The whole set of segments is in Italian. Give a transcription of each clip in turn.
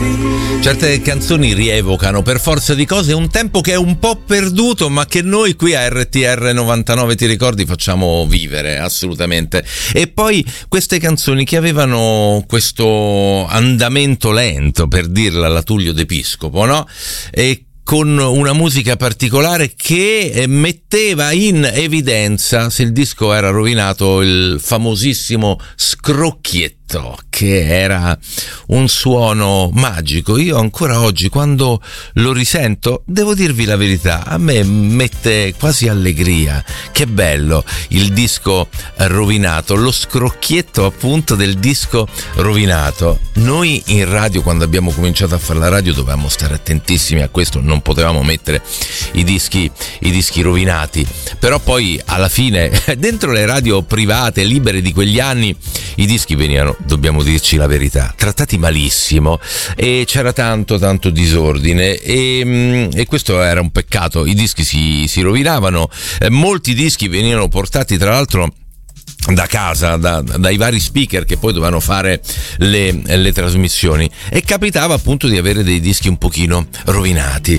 Certe canzoni rievocano per forza di cose un tempo che è un po' perduto, ma che noi qui a RTR 99 ti ricordi facciamo vivere assolutamente. E poi queste canzoni che avevano questo andamento lento, per dirla alla Tullio d'Episcopo, no? E con una musica particolare che metteva in evidenza, se il disco era rovinato, il famosissimo scrocchietto, che era un suono magico. Io ancora oggi, quando lo risento, devo dirvi la verità, a me mette quasi allegria. Che bello il disco rovinato, lo scrocchietto appunto del disco rovinato. Noi in radio, quando abbiamo cominciato a fare la radio, dovevamo stare attentissimi a questo, non potevamo mettere i dischi rovinati. Però poi alla fine dentro le radio private libere di quegli anni i dischi venivano, dobbiamo dirci la verità, trattati malissimo, e c'era tanto disordine, e questo era un peccato. I dischi si rovinavano, molti dischi venivano portati tra l'altro da casa, dai vari speaker che poi dovevano fare le trasmissioni, e capitava appunto di avere dei dischi un pochino rovinati.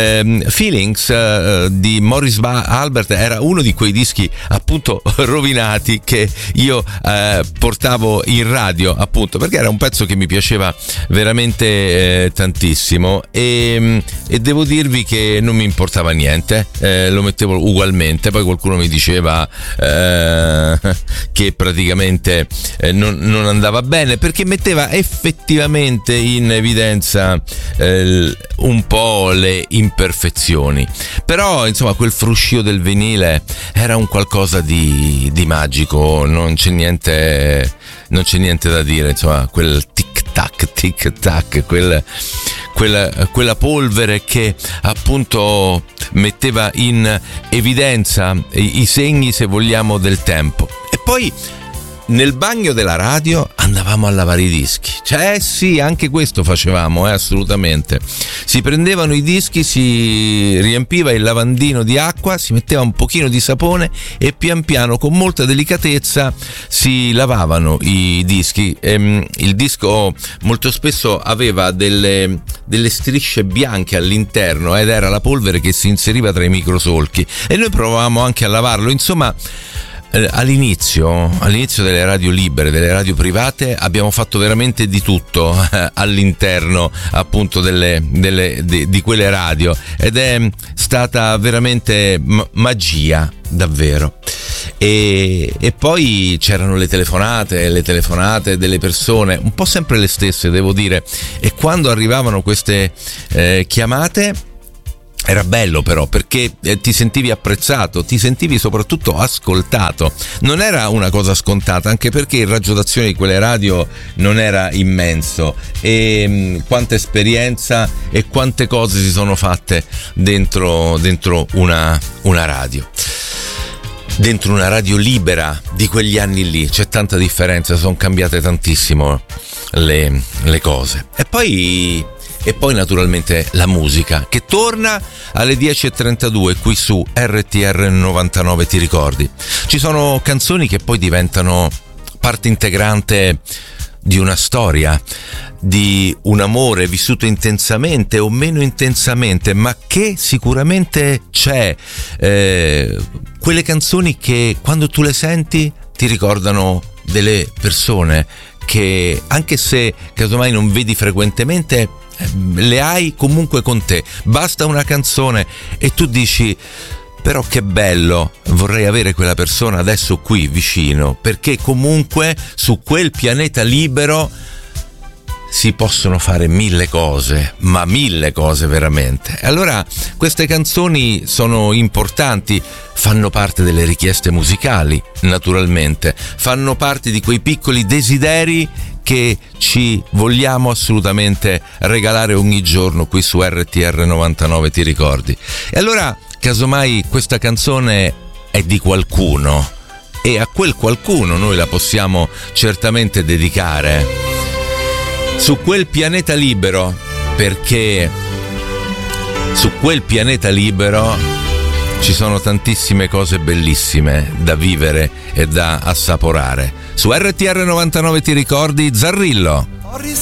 Feelings di Maurice Albert era uno di quei dischi appunto rovinati che io portavo in radio, appunto perché era un pezzo che mi piaceva veramente tantissimo, e devo dirvi che non mi importava niente, lo mettevo ugualmente. Poi qualcuno mi diceva che praticamente non andava bene, perché metteva effettivamente in evidenza un po' le imperfezioni. Però insomma quel fruscio del vinile era un qualcosa di magico, non c'è niente da dire, insomma quel tic tac, quella polvere che appunto metteva in evidenza i segni, se vogliamo, del tempo. E poi nel bagno della radio andavamo a lavare i dischi, cioè sì, anche questo facevamo, assolutamente. Si prendevano i dischi, si riempiva il lavandino di acqua, si metteva un pochino di sapone e pian piano, con molta delicatezza, si lavavano i dischi. Il disco molto spesso aveva delle strisce bianche all'interno, ed era la polvere che si inseriva tra i microsolchi, e noi provavamo anche a lavarlo. Insomma, all'inizio delle radio libere, delle radio private, abbiamo fatto veramente di tutto all'interno appunto di quelle radio, ed è stata veramente magia, davvero. E poi c'erano le telefonate delle persone, un po' sempre le stesse, devo dire, e quando arrivavano queste chiamate era bello, però, perché ti sentivi apprezzato, ti sentivi soprattutto ascoltato. Non era una cosa scontata, anche perché il raggio d'azione di quelle radio non era immenso, e quanta esperienza e quante cose si sono fatte dentro una radio. Dentro una radio libera di quegli anni lì c'è tanta differenza, sono cambiate tantissimo le cose. E poi naturalmente la musica, che torna alle 10.32 qui su RTR 99 ti ricordi. Ci sono canzoni che poi diventano parte integrante di una storia, di un amore vissuto intensamente o meno intensamente, ma che sicuramente c'è. Quelle canzoni che quando tu le senti ti ricordano delle persone che, anche se casomai non vedi frequentemente, le hai comunque con te. Basta una canzone e tu dici: però che bello, vorrei avere quella persona adesso qui vicino, perché comunque su quel pianeta libero si possono fare mille cose, ma mille cose veramente. Allora queste canzoni sono importanti, fanno parte delle richieste musicali, naturalmente, fanno parte di quei piccoli desideri che ci vogliamo assolutamente regalare ogni giorno qui su RTR 99 ti ricordi. E allora, casomai questa canzone è di qualcuno, e a quel qualcuno noi la possiamo certamente dedicare su quel pianeta libero, perché su quel pianeta libero ci sono tantissime cose bellissime da vivere e da assaporare. Su RTR 99 ti ricordi, Zarrillo. Ho